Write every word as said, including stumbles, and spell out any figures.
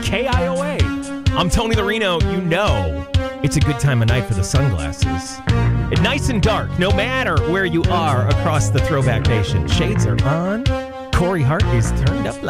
K I O A. I'm Tony Larino. You know it's a good time of night for the sunglasses. It's nice and dark, no matter where you are across the Throwback Nation. Shades are on. Corey Hart is turned up loud.